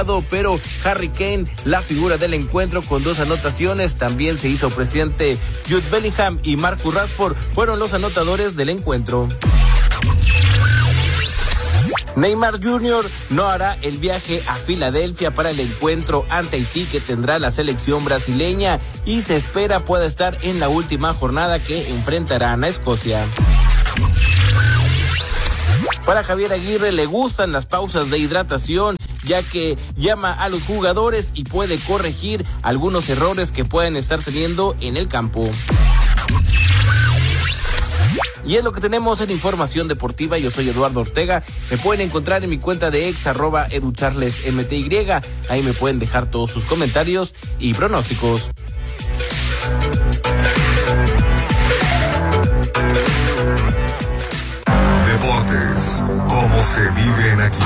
pero Harry Kane, la figura del encuentro con 2 anotaciones, también se hizo presente Jude Bellingham y Marcus Rashford fueron los anotadores del encuentro. Neymar Jr. no hará el viaje a Filadelfia para el encuentro ante Haití que tendrá la selección brasileña y se espera pueda estar en la última jornada que enfrentarán a Escocia. Para Javier Aguirre le gustan las pausas de hidratación, ya que llama a los jugadores y puede corregir algunos errores que pueden estar teniendo en el campo. Y es lo que tenemos en información deportiva. Yo soy Eduardo Ortega. Me pueden encontrar en mi cuenta de ex @educharlesmty. Ahí me pueden dejar todos sus comentarios y pronósticos. Deportes, ¿cómo se viven aquí?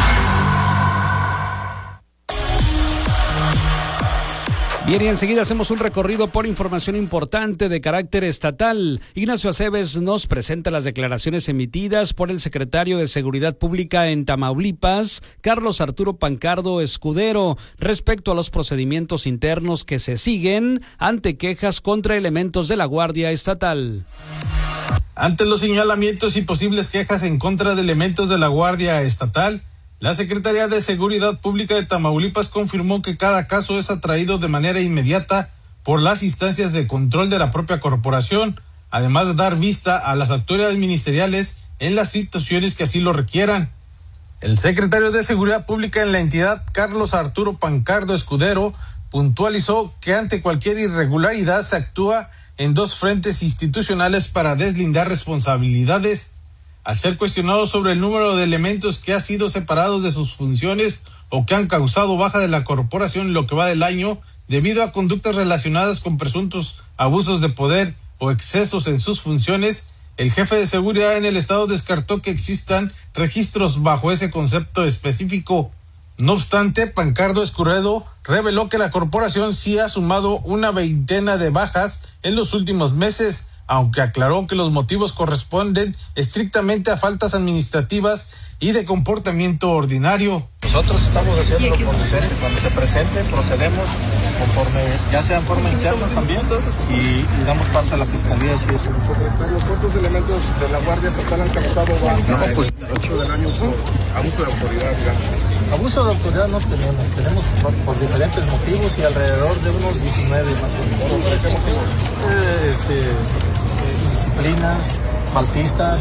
Bien, y enseguida hacemos un recorrido por información importante de carácter estatal. Ignacio Aceves nos presenta las declaraciones emitidas por el secretario de Seguridad Pública en Tamaulipas, Carlos Arturo Pancardo Escudero, respecto a los procedimientos internos que se siguen ante quejas contra elementos de la Guardia Estatal. Ante los señalamientos y posibles quejas en contra de elementos de la Guardia Estatal, la Secretaría de Seguridad Pública de Tamaulipas confirmó que cada caso es atraído de manera inmediata por las instancias de control de la propia corporación, además de dar vista a las autoridades ministeriales en las situaciones que así lo requieran. El secretario de Seguridad Pública en la entidad, Carlos Arturo Pancardo Escudero, puntualizó que ante cualquier irregularidad se actúa en 2 frentes institucionales para deslindar responsabilidades. Al ser cuestionado sobre el número de elementos que han sido separados de sus funciones o que han causado baja de la corporación en lo que va del año debido a conductas relacionadas con presuntos abusos de poder o excesos en sus funciones, el jefe de seguridad en el estado descartó que existan registros bajo ese concepto específico. No obstante, Pancardo Escudero reveló que la corporación sí ha sumado una 20 de bajas en los últimos meses, aunque aclaró que los motivos corresponden estrictamente a faltas administrativas y de comportamiento ordinario. Nosotros estamos haciendo lo conducente, cuando se presente procedemos conforme, ya sea en forma interna también, y damos parte a la fiscalía si es. Secretario, ¿cuántos elementos de la Guardia Estatal han causado baja en el 8 del año por abuso de autoridad, digamos? Abuso de autoridad no tenemos por diferentes motivos y alrededor de unos 19 más o menos. Disciplinas, faltistas,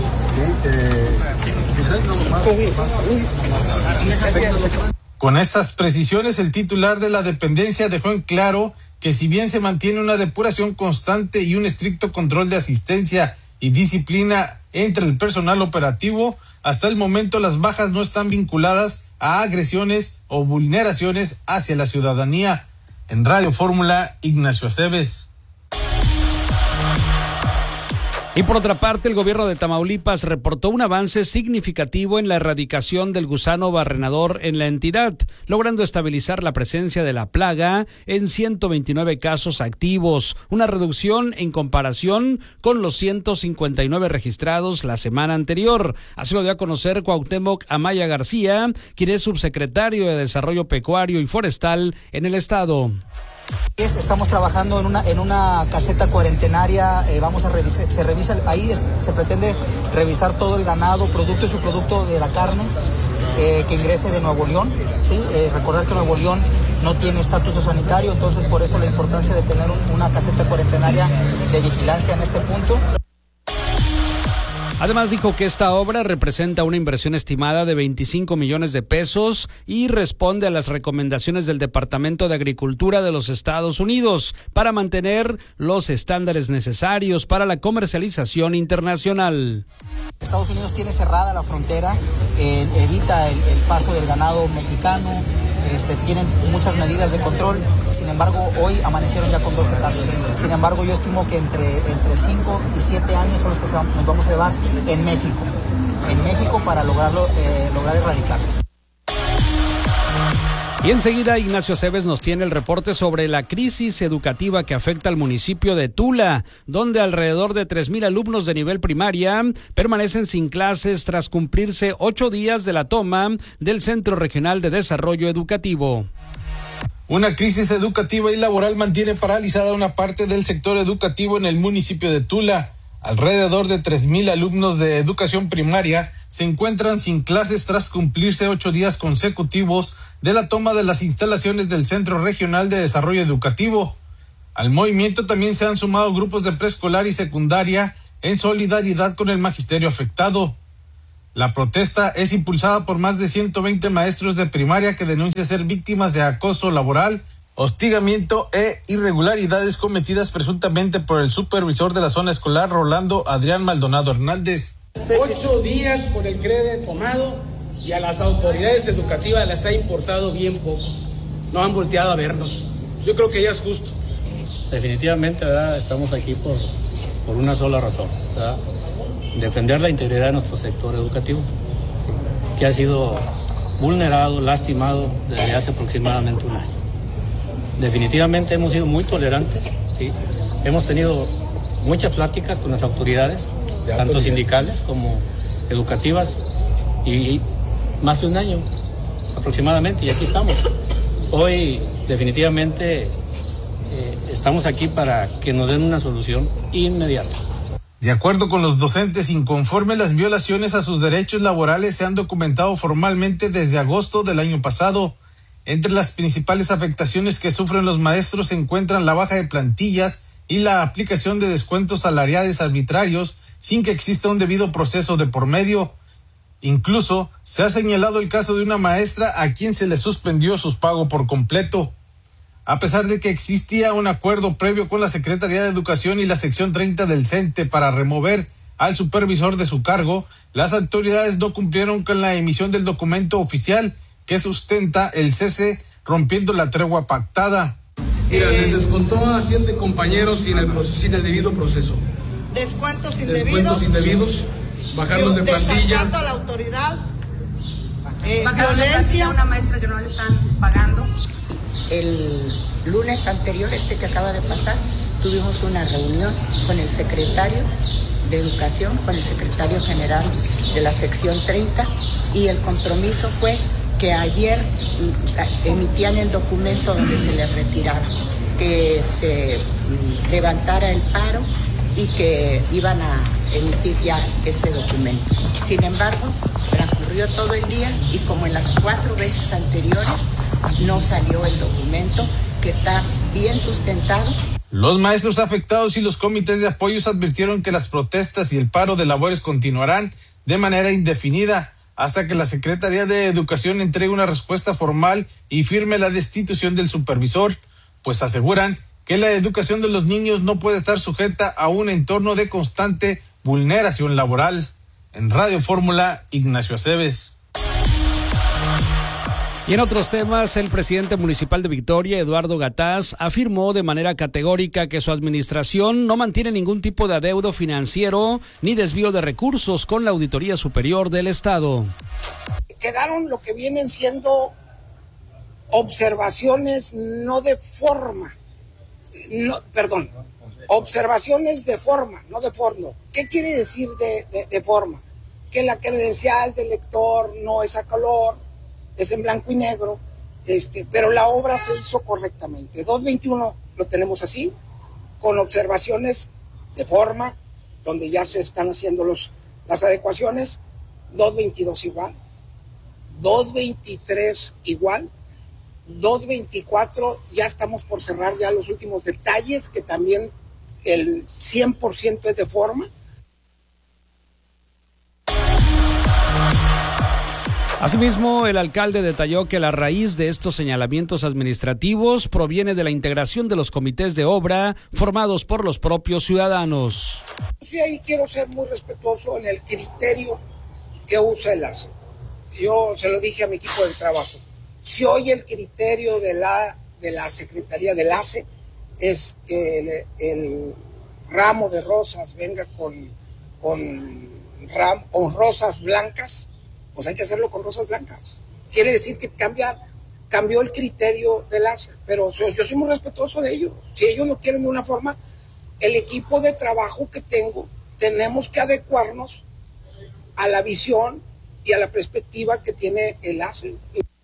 Con estas precisiones, el titular de la dependencia dejó en claro que si bien se mantiene una depuración constante y un estricto control de asistencia y disciplina entre el personal operativo, hasta el momento las bajas no están vinculadas a agresiones o vulneraciones hacia la ciudadanía. En Radio Fórmula, Ignacio Aceves. Y por otra parte, el gobierno de Tamaulipas reportó un avance significativo en la erradicación del gusano barrenador en la entidad, logrando estabilizar la presencia de la plaga en 129 casos activos, una reducción en comparación con los 159 registrados la semana anterior. Así lo dio a conocer Cuauhtémoc Amaya García, quien es subsecretario de Desarrollo Pecuario y Forestal en el estado. Estamos trabajando en una caseta cuarentenaria, vamos a revisar, se pretende revisar todo el ganado, producto y subproducto de la carne que ingrese de Nuevo León, ¿sí? Recordar que Nuevo León no tiene estatus sanitario, entonces por eso la importancia de tener una caseta cuarentenaria de vigilancia en este punto. Además dijo que esta obra representa una inversión estimada de 25 millones de pesos y responde a las recomendaciones del Departamento de Agricultura de los Estados Unidos para mantener los estándares necesarios para la comercialización internacional. Estados Unidos tiene cerrada la frontera, evita el paso del ganado mexicano, tienen muchas medidas de control. Sin embargo, hoy amanecieron ya con 12 casos. Sin embargo, yo estimo que entre 5 y 7 años son los que nos vamos a llevar en México para lograr erradicarlo. Y enseguida Ignacio Aceves nos tiene el reporte sobre la crisis educativa que afecta al municipio de Tula, donde alrededor de 3,000 alumnos de nivel primaria permanecen sin clases tras cumplirse 8 días de la toma del Centro Regional de Desarrollo Educativo. Una crisis educativa y laboral mantiene paralizada una parte del sector educativo en el municipio de Tula. Alrededor de 3,000 alumnos de educación primaria se encuentran sin clases tras cumplirse 8 días consecutivos de la toma de las instalaciones del Centro Regional de Desarrollo Educativo. Al movimiento también se han sumado grupos de preescolar y secundaria en solidaridad con el magisterio afectado. La protesta es impulsada por más de 120 maestros de primaria que denuncian ser víctimas de acoso laboral, hostigamiento e irregularidades cometidas presuntamente por el supervisor de la zona escolar, Rolando Adrián Maldonado Hernández. 8 días por el CREDE tomado y a las autoridades educativas les ha importado bien poco. No han volteado a vernos. Yo creo que ya es justo. Definitivamente, ¿verdad? Estamos aquí por una sola razón, ¿verdad? Defender la integridad de nuestro sector educativo, que ha sido vulnerado, lastimado desde hace aproximadamente un año. Definitivamente hemos sido muy tolerantes, ¿sí? Hemos tenido muchas pláticas con las autoridades, tanto sindicales como educativas, y más de un año aproximadamente, y aquí estamos. Hoy definitivamente estamos aquí para que nos den una solución inmediata. De acuerdo con los docentes inconformes, las violaciones a sus derechos laborales se han documentado formalmente desde agosto del año pasado. Entre las principales afectaciones que sufren los maestros se encuentran la baja de plantillas y la aplicación de descuentos salariales arbitrarios sin que exista un debido proceso de por medio. Incluso se ha señalado el caso de una maestra a quien se le suspendió su pago por completo. A pesar de que existía un acuerdo previo con la Secretaría de Educación y la sección 30 del CENTE para remover al supervisor de su cargo, las autoridades no cumplieron con la emisión del documento oficial que sustenta el cese, rompiendo la tregua pactada. Mira, les descontó a 7 compañeros sin el debido proceso. Descuentos indebidos, bajaron de plantilla. Desacato a la autoridad, violencia. Una maestra que no le están pagando. El lunes anterior, que acaba de pasar, tuvimos una reunión con el secretario de Educación, con el secretario general de la sección 30, y el compromiso fue que ayer emitían el documento donde se les retiraba, que se levantara el paro y que iban a emitir ya ese documento. Sin embargo, transcurrió todo el día y como en las 4 veces anteriores no salió el documento, que está bien sustentado. Los maestros afectados y los comités de apoyos advirtieron que las protestas y el paro de labores continuarán de manera indefinida hasta que la Secretaría de Educación entregue una respuesta formal y firme la destitución del supervisor, pues aseguran que la educación de los niños no puede estar sujeta a un entorno de constante vulneración laboral. En Radio Fórmula, Ignacio Aceves. Y en otros temas, el presidente municipal de Victoria, Eduardo Gataz, afirmó de manera categórica que su administración no mantiene ningún tipo de adeudo financiero ni desvío de recursos con la Auditoría Superior del Estado. Quedaron lo que vienen siendo observaciones no de forma, observaciones de forma, no de fondo. ¿Qué quiere decir de forma? Que la credencial del lector no es a color, es en blanco y negro, pero la obra se hizo correctamente. 221 lo tenemos así, con observaciones de forma, donde ya se están haciendo las adecuaciones. 222 igual, 223 igual, 224 ya estamos por cerrar ya los últimos detalles, que también el 100% es de forma. Asimismo, el alcalde detalló que la raíz de estos señalamientos administrativos proviene de la integración de los comités de obra formados por los propios ciudadanos. Sí, ahí quiero ser muy respetuoso en el criterio que usa el ACE. Yo se lo dije a mi equipo de trabajo. Si hoy el criterio de la Secretaría del ACE es que el ramo de rosas venga con rosas blancas, pues hay que hacerlo con rosas blancas. Quiere decir que cambió el criterio del ASER, pero yo soy muy respetuoso de ellos. Si ellos no quieren de una forma, el equipo de trabajo que tengo, tenemos que adecuarnos a la visión y a la perspectiva que tiene el ASER.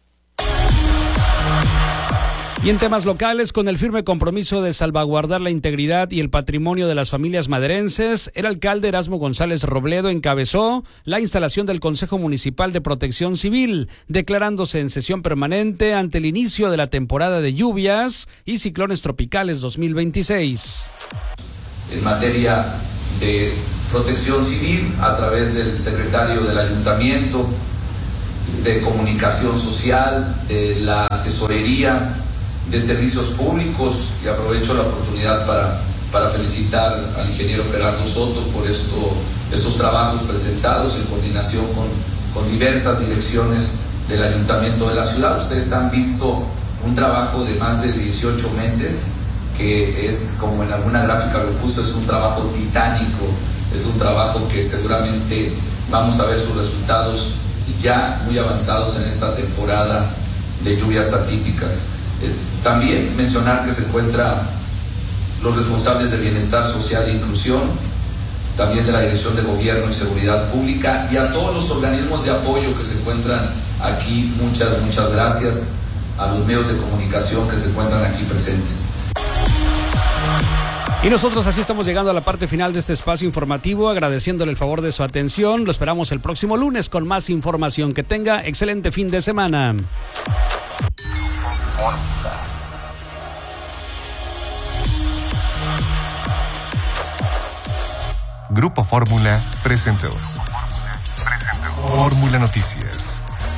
Y en temas locales, con el firme compromiso de salvaguardar la integridad y el patrimonio de las familias maderenses, el alcalde Erasmo González Robledo encabezó la instalación del Consejo Municipal de Protección Civil, declarándose en sesión permanente ante el inicio de la temporada de lluvias y ciclones tropicales 2026. En materia de protección civil, a través del secretario del Ayuntamiento, de Comunicación Social, de la Tesorería, de Servicios Públicos, y aprovecho la oportunidad para felicitar al ingeniero Gerardo Soto por estos trabajos presentados en coordinación con diversas direcciones del Ayuntamiento de la ciudad. Ustedes han visto un trabajo de más de 18 meses, que es, como en alguna gráfica lo puso, es un trabajo titánico, es un trabajo que seguramente vamos a ver sus resultados ya muy avanzados en esta temporada de lluvias atípicas. También mencionar que se encuentran los responsables de Bienestar Social e Inclusión, también de la Dirección de Gobierno y Seguridad Pública, y a todos los organismos de apoyo que se encuentran aquí. Muchas gracias a los medios de comunicación que se encuentran aquí presentes. Y nosotros así estamos llegando a la parte final de este espacio informativo, agradeciéndole el favor de su atención. Lo esperamos el próximo lunes con más información. Que tenga excelente fin de semana. Grupo Fórmula presentó Fórmula Noticias.